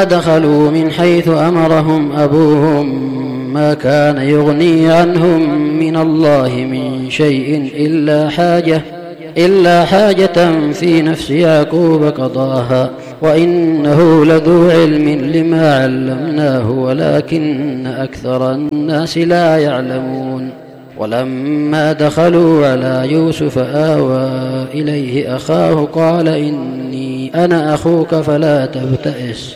دخلوا من حيث أمرهم أبوهم ما كان يغني عنهم من الله من شيء إلا حاجة في نفس يعقوب قضاها وإنه لذو علم لما علمناه ولكن أكثر الناس لا يعلمون. ولما دخلوا على يوسف آوى إليه أخاه قال إني أنا أخوك فلا تبتئس